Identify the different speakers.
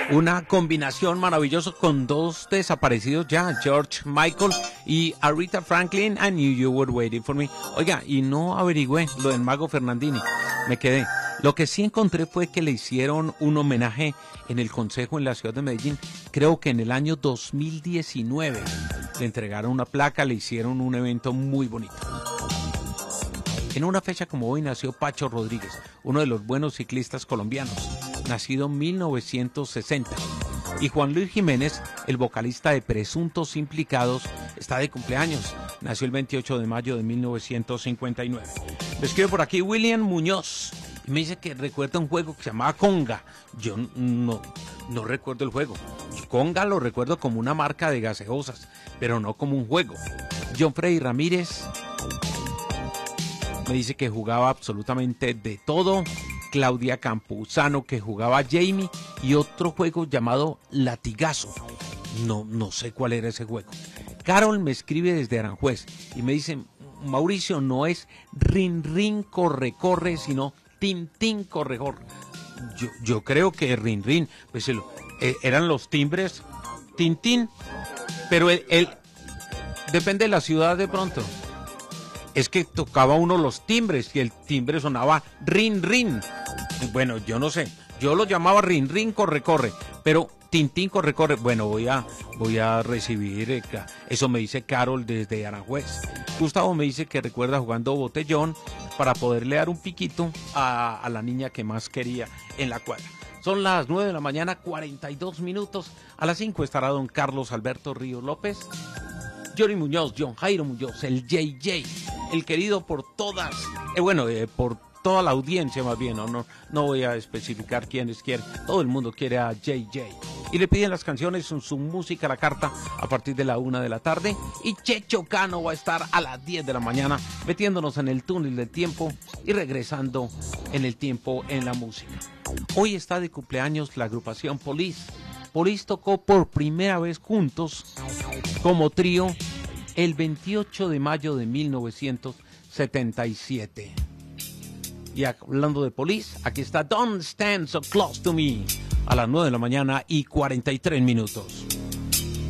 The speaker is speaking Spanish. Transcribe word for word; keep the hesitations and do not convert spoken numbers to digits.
Speaker 1: Una combinación maravillosa con dos desaparecidos ya, George Michael y Aretha Franklin, I Knew You Were Waiting For Me. Oiga, y no averigüé lo del Mago Fernandini, me quedé. Lo que sí encontré fue que le hicieron un homenaje en el Consejo en la ciudad de Medellín, creo que en el año dos mil diecinueve. Le entregaron una placa, le hicieron un evento muy bonito. En una fecha como hoy nació Pacho Rodríguez, uno de los buenos ciclistas colombianos, nacido en mil novecientos sesenta. Y Juan Luis Jiménez, el vocalista de Presuntos Implicados, está de cumpleaños. Nació el veintiocho de mayo de mil novecientos cincuenta y nueve. Me escribe por aquí William Muñoz. Y me dice que recuerda un juego que se llamaba Conga. Yo no, no recuerdo el juego. Conga lo recuerdo como una marca de gaseosas, pero no como un juego. John Freddy Ramírez me dice que jugaba absolutamente de todo. Claudia Campuzano, que jugaba Jamie, y otro juego llamado Latigazo. No, no sé cuál era ese juego. Carol me escribe desde Aranjuez y me dice, Mauricio, no es rin rin corre corre, sino tin tin corre corre. Yo, yo creo que rin rin, pues el, eh, eran los timbres tin tin, pero el, el depende de la ciudad de pronto. Es que tocaba uno los timbres y el timbre sonaba rin rin. Bueno, yo no sé, yo lo llamaba rin rin corre corre, pero Tintín corre corre. Bueno, voy a voy a recibir, eh, eso me dice Carol desde Aranjuez. Gustavo me dice que recuerda jugando botellón para poderle dar un piquito a, a la niña que más quería en la cuadra. Son las nueve de la mañana, cuarenta y dos minutos. A las cinco estará don Carlos Alberto Ríos López, Johnny Muñoz, John Jairo Muñoz, el J J, el querido por todas, eh, bueno, eh, por toda la audiencia más bien, no, no, no voy a especificar quiénes quieren, todo el mundo quiere a J J. Y le piden las canciones en su música a la carta a partir de la una de la tarde. Y Checho Cano va a estar a las diez de la mañana metiéndonos en el túnel del tiempo y regresando en el tiempo en la música. Hoy está de cumpleaños la agrupación Police. Police tocó por primera vez juntos como trío el veintiocho de mayo de mil novecientos setenta y siete. Y hablando de Police, aquí está Don't Stand So Close To Me a las nueve de la mañana y cuarenta y tres minutos.